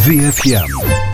VFM.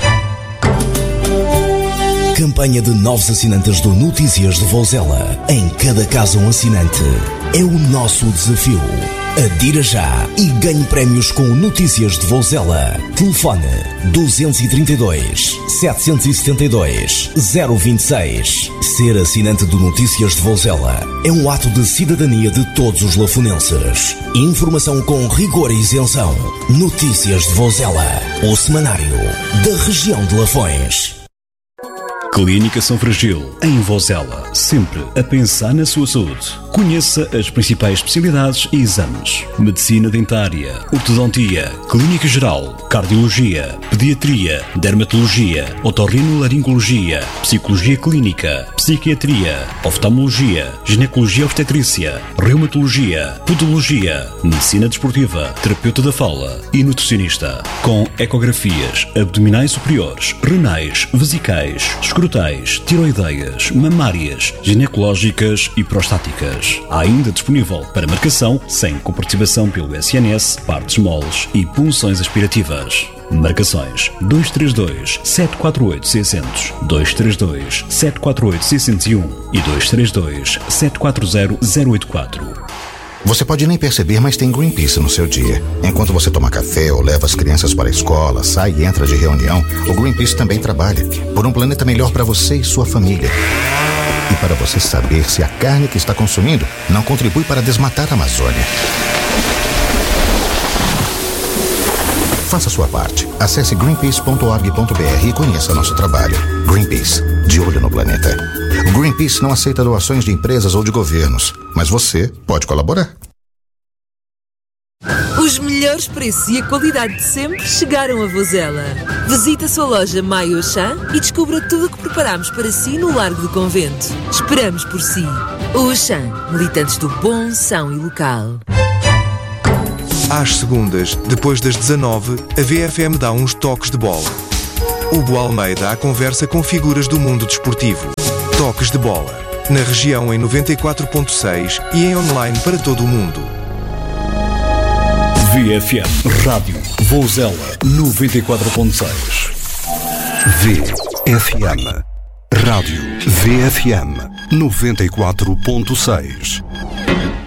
Campanha de novos assinantes do Notícias de Vouzela. Em cada casa um assinante. É o nosso desafio. Adira já e ganhe prémios com o Notícias de Vouzela. Telefone 232 772 026. Ser assinante do Notícias de Vouzela é um ato de cidadania de todos os lafonenses. Informação com rigor e isenção. Notícias de Vouzela, o semanário da região de Lafões. Clínica São Fragil, em Vouzela, sempre a pensar na sua saúde. Conheça as principais especialidades e exames: medicina dentária, ortodontia, clínica geral, cardiologia, pediatria, dermatologia, otorrinolaringologia, psicologia clínica, psiquiatria, oftalmologia, ginecologia obstetrícia, reumatologia, podologia, medicina desportiva, terapeuta da fala e nutricionista. Com ecografias abdominais superiores, renais, vesicais, escrotais, tiroideias, mamárias, ginecológicas e prostáticas. Há ainda disponível para marcação, sem comparticipação pelo SNS, partes moles e punções aspirativas. Marcações 232 748 600, 232 748 601 e 232 740 084. Você pode nem perceber, mas tem Greenpeace no seu dia. Enquanto você toma café ou leva as crianças para a escola, sai e entra de reunião, o Greenpeace também trabalha por um planeta melhor para você e sua família. E para você saber se a carne que está consumindo não contribui para desmatar a Amazônia. Faça sua parte. Acesse greenpeace.org.br e conheça nosso trabalho. Greenpeace, de olho no planeta. O Greenpeace não aceita doações de empresas ou de governos, mas você pode colaborar. Os melhores preços e a qualidade de sempre chegaram a Vouzela. Visite a sua loja Maio Auchan e descubra tudo o que preparamos para si no Largo do Convento. Esperamos por si. O Auchan, militantes do bom, são e local. Às segundas, depois das 19, a VFM dá uns toques de bola. Hugo Almeida à conversa com figuras do mundo desportivo. Toques de bola. Na região em 94.6 e em online para todo o mundo. VFM Rádio Vouzela 94.6. VFM Rádio VFM 94.6.